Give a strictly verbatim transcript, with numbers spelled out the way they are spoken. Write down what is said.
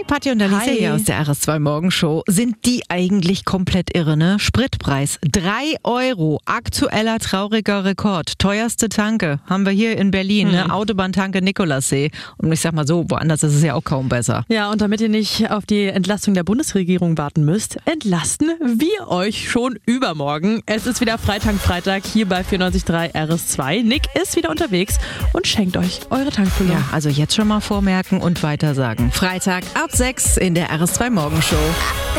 Patti und Alicia Hi. hier aus der R S zwei Morgenshow. Sind die eigentlich komplett irre, ne? Spritpreis drei Euro, aktueller trauriger Rekord. Teuerste Tanke haben wir hier in Berlin, ne? Autobahntanke Nikolassee. Und ich sag mal so, woanders ist es ja auch kaum besser. Ja, und damit ihr nicht auf die Entlastung der Bundesregierung warten müsst, entlasten wir euch schon übermorgen. Es ist wieder Freitag, Freitag hier bei vierundneunzig Komma drei R S zwei. Nick ist wieder unterwegs und schenkt euch eure Tankfüllung. Ja, also jetzt schon mal vormerken und weiter sagen. Freitag ab sechs in der R S zwei Morgenshow.